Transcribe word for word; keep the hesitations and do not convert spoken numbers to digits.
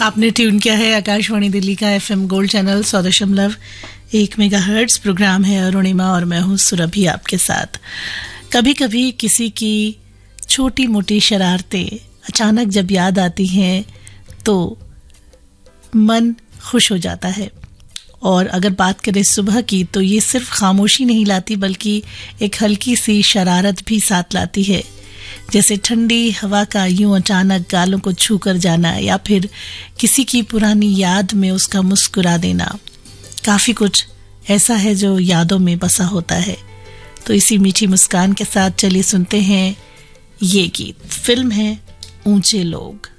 आपने ट्यून किया है आकाशवाणी दिल्ली का एफएम गोल्ड चैनल सौ दशमलव एक मेगाहर्ट्ज। प्रोग्राम है अरुणिमा और मैं हूँ सुरभि आपके साथ। कभी कभी किसी की छोटी मोटी शरारतें अचानक जब याद आती हैं तो मन खुश हो जाता है। और अगर बात करें सुबह की तो ये सिर्फ खामोशी नहीं लाती बल्कि एक हल्की सी शरारत भी साथ लाती है, जैसे ठंडी हवा का यूं अचानक गालों को छू कर जाना या फिर किसी की पुरानी याद में उसका मुस्कुरा देना। काफ़ी कुछ ऐसा है जो यादों में बसा होता है। तो इसी मीठी मुस्कान के साथ चलिए सुनते हैं ये गीत। फिल्म है ऊंचे लोग।